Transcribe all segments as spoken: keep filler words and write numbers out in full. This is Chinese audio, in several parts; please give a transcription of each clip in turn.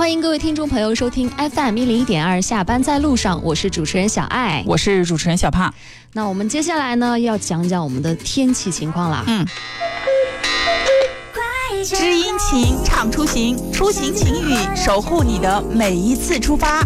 欢迎各位听众朋友收听 F M 一零一点二下班在路上，我是主持人小爱， 我是主持人小帕。 那我们接下来呢要讲讲我们的天气情况啦。 嗯，知音情，常出行，出行晴雨，守护你的每一次出发。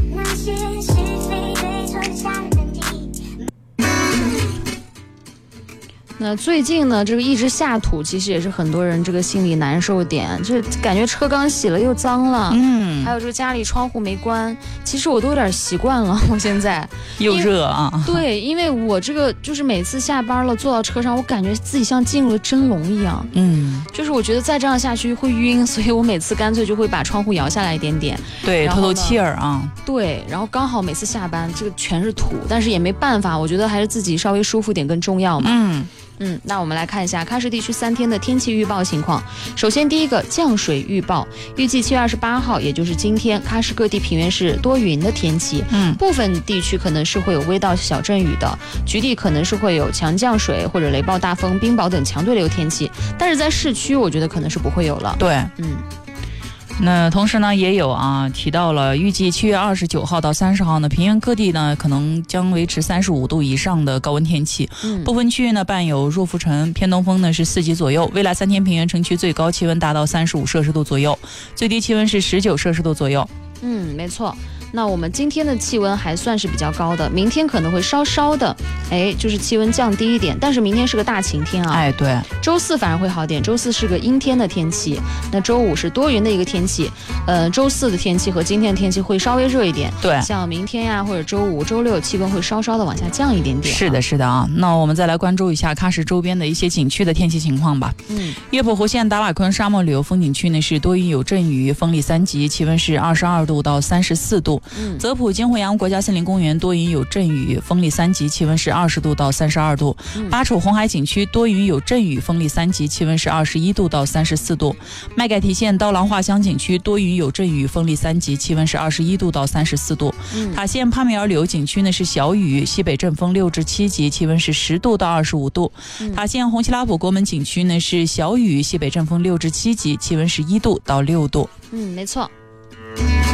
那最近呢，这个一直下土，其实也是很多人这个心里难受点，这感觉车刚洗了又脏了，嗯，还有这个家里窗户没关，其实我都有点习惯了，我现在又热啊， 对，因为我这个就是每次下班了坐到车上，我感觉自己像进入了蒸笼一样，嗯，就是我觉得再这样下去会晕，所以我每次干脆就会把窗户摇下来一点点， 对，透透气儿啊， 对，然后刚好每次下班这个全是土，但是也没办法，我觉得还是自己稍微舒服点更重要嘛，嗯。嗯，那我们来看一下喀什地区三天的天气预报情况。首先，第一个降水预报，预计七月二十八号，也就是今天，喀什各地平原是多云的天气，嗯，部分地区可能是会有微到小阵雨的，局地可能是会有强降水或者雷暴大风、冰雹等强对流天气，但是在市区，我觉得可能是不会有了。 对， 嗯。 那同时呢，也有啊提到了，预计七月二十九号到三十号呢，平原各地呢可能将维持三十五度以上的高温天气，嗯、部分区域呢伴有弱浮尘，偏东风呢是四级左右。未来三天平原城区最高气温达到三十五摄氏度左右，最低气温是十九摄氏度左右。 嗯，没错。那我们今天的气温还算是比较高的，明天可能会稍稍的，哎，就是气温降低一点，但是明天是个大晴天啊。 哎，对。 周四反而会好点，周四是个阴天的天气，那周五是多云的一个天气，呃，周四的天气和今天的天气会稍微热一点。 对， 像明天呀、啊、或者周五、周六气温会稍稍的往下降一点点、啊。 是的，是的啊。那我们再来关注一下喀什周边的一些景区的天气情况吧。嗯，月浦湖县达瓦昆沙漠旅游风景区呢是多云有阵雨，风力三级，气温是二十二度到三十四度。嗯，泽普金回阳国家森林公园多云有阵雨，风力三级，气温是二十度到三十二度。嗯、巴楚红海景区多云有阵雨，风力三级，气温是二十一度到三十四度。麦盖提县刀郎画乡景区多云有阵雨，风力三级，气温是二十一度到三十四度。嗯、塔县帕米尔旅游景区呢是小雨，西北阵风六至七级，气温是十度到二十五度。嗯、塔县红旗拉普国门景区呢是小雨，西北阵风六至七级，气温是一度到六度。 嗯，没错。